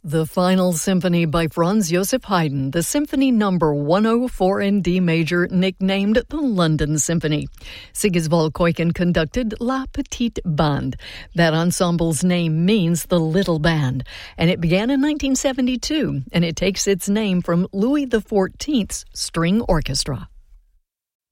The Final Symphony by Franz Joseph Haydn, the Symphony Number 104 in D major, nicknamed the London Symphony. Sigiswald Kuiken conducted La Petite Bande. That ensemble's name means the little band, and it began in 1972, and it takes its name from Louis XIV's string orchestra.